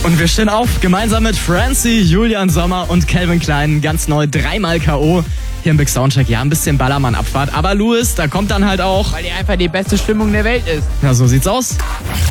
Und wir stehen auf, gemeinsam mit Francie, Julian Sommer und Calvin Klein, ganz neu, 3-mal K.O. hier im Big Soundcheck. Ja, ein bisschen Ballermann-Abfahrt, aber Louis, da kommt dann halt auch... Weil die einfach die beste Stimmung der Welt ist. Ja, so sieht's aus.